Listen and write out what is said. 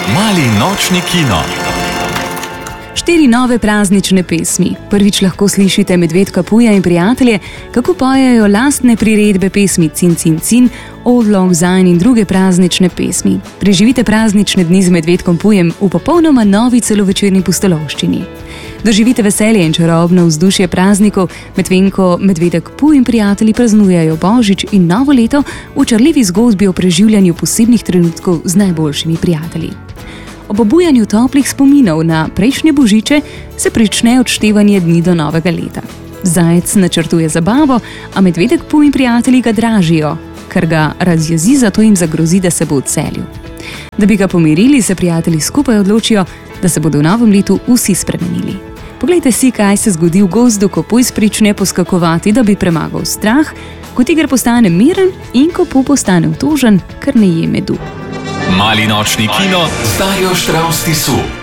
Mali nočni kino. 4 nove praznične pesmi. Prvič lahko slišite Medvedka Puja in prijatelje, kako pojejo lastne priredbe pesmi Cin, cin, cin, Old Long Syne in druge praznične pesmi. Preživite praznične dni z Medvedkom Pujem v popolnoma novi celovečerni pustolovščini. Doživite veselje in čarobno vzdušje praznikov, medtem ko Medvedek Puj in prijatelji praznujejo Božič in novo leto v čarljivi zgodbi o preživljanju posebnih trenutkov z najboljšimi prijatelji. Ob obujanju toplih spominov na prejšnje božiče se prične odštevanje dni do novega leta. Zajec načrtuje zabavo, a Medvedek Puj in prijatelji ga dražijo, ker ga razjezi, zato jim zagrozi, da se bo odselil. Da bi ga pomirili, se prijatelji skupaj odločijo, da se bodo v novem letu vsi spremenili. Poglejte si, kaj se zgodi v gozdu, ko Puj prične poskakovati, da bi premagal strah, ko tiger postane miren in ko Puj postane utožen, ker ne je medu. Mali nočni kino z Darjo Štravs Tisu.